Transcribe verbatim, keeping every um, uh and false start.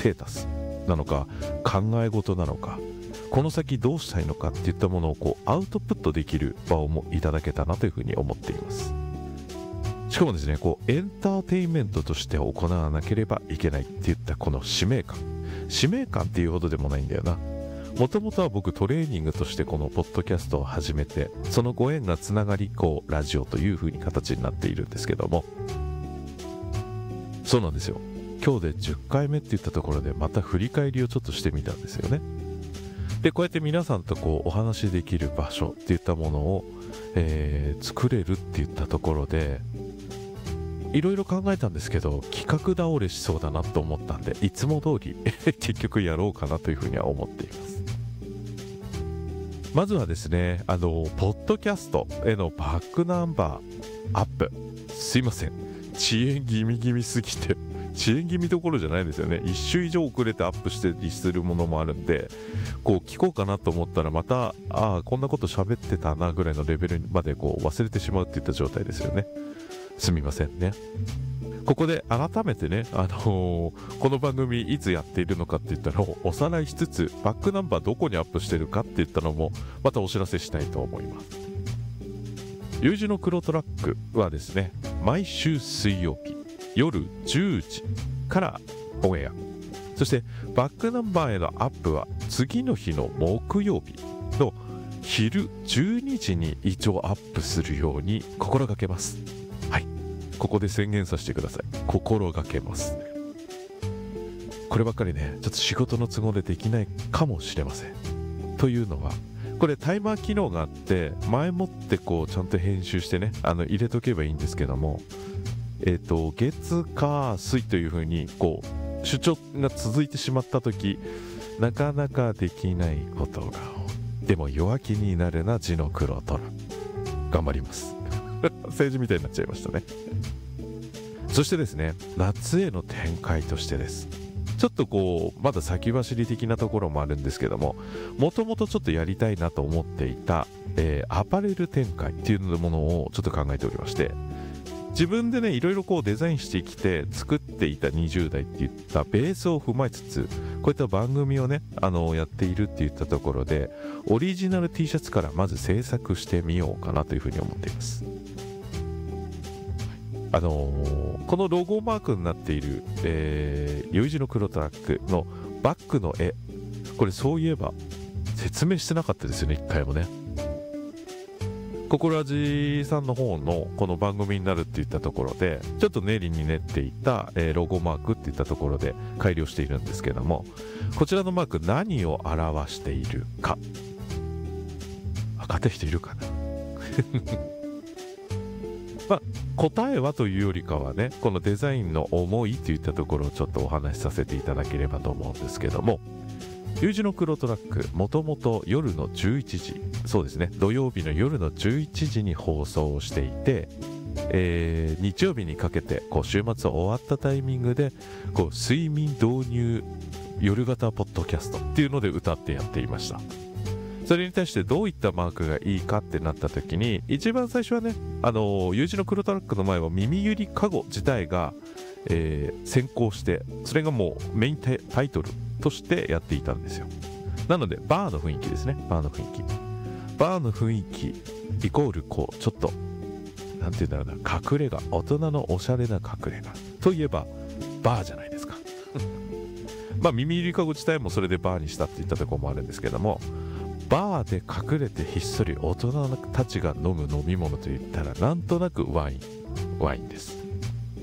テータスなのか考え事なのか、この先どうしたいのかっていったものをこうアウトプットできる場をもいただけたなというふうに思っています。しかもですね、こうエンターテインメントとして行わなければいけないっていったこの使命感、使命感っていうほどでもないんだよな。もともとは僕トレーニングとしてこのポッドキャストを始めて、そのご縁がつながりこうラジオという風に形になっているんですけども、そうなんですよ。今日でじゅっかいめって言ったところでまた振り返りをちょっとしてみたんですよね。でこうやって皆さんとこうお話しできる場所っていったものを、えー、作れるっていったところでいろいろ考えたんですけど、企画倒れしそうだなと思ったんで、いつも通り結局やろうかなというふうには思っています。まずはですね、あのポッドキャストへのバックナンバーアップ、すいません、遅延気味気味すぎて遅延気味どころじゃないですよね。一週以上遅れてアップしてりするものもあるんで、こう聞こうかなと思ったらまたああこんなこと喋ってたなぐらいのレベルまでこう忘れてしまうっていった状態ですよね。すみませんね。ここで改めてね、あのー、この番組いつやっているのかっていったのをおさらいしつつ、バックナンバーどこにアップしてるかっていったのもまたお知らせしたいと思います。U字の黒トラックはですね、毎週水曜日夜じゅうじからオンエア、そしてバックナンバーへのアップは次の日の木曜日の昼じゅうにじに一応アップするように心がけます。はい、ここで宣言させてください。心がけます。こればっかりね、ちょっと仕事の都合でできないかもしれません。というのはこれタイマー機能があって、前もってこうちゃんと編集してね、あの入れとけばいいんですけども、えっと月火水という風にこう主張が続いてしまった時、なかなかできないことが多い。でも弱気になるな字の黒トラ。頑張ります政治みたいになっちゃいましたね。そしてですね、夏への展開としてです、ちょっとこうまだ先走り的なところもあるんですけども、もともとちょっとやりたいなと思っていた、えー、アパレル展開っていうものをちょっと考えておりまして、自分でねいろいろこうデザインしてきて作っていたにじゅう代っていったベースを踏まえつつ、こういった番組をねあのやっているっていったところで、オリジナル T シャツからまず制作してみようかなというふうに思っています。あのー、このロゴマークになっている、えー、U字の黒トラックのバックの絵、これそういえば説明してなかったですよね、一回もね。ココラジさんの方のこの番組になるっていったところで、ちょっと練りに練っていた、えー、ロゴマークっていったところで改良しているんですけども、こちらのマーク何を表しているか分かった人いるかなまあ答えはというよりかはね、このデザインの思いといったところをちょっとお話しさせていただければと思うんですけども、U字の黒トラック、もともと夜のじゅういちじ、そうですね、土曜日の夜のじゅういちじに放送をしていて、えー、日曜日にかけてこう週末終わったタイミングでこう睡眠導入夜型ポッドキャストっていうので歌ってやっていました。それに対してどういったマークがいいかってなった時に、一番最初はね、あの U 字の黒トラックの前は耳ゆりかご自体が、えー、先行して、それがもうメインタイトルとしてやっていたんですよ。なのでバーの雰囲気ですね、バーの雰囲気バーの雰囲気イコールこうちょっとなんていうんだろうな、隠れ家、大人のおしゃれな隠れ家といえばバーじゃないですかまあ耳ゆりかご自体もそれでバーにしたっていったところもあるんですけども、バーで隠れてひっそり大人たちが飲む飲み物といったらなんとなくワインワインです。